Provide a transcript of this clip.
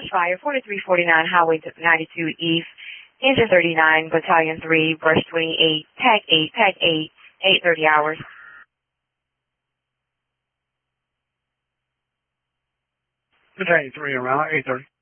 brush fire, 4349 Highway 92 East, Engine 39, Battalion 3, brush 28, tag 8, 8:30 hours. Battalion 3 around 8:30.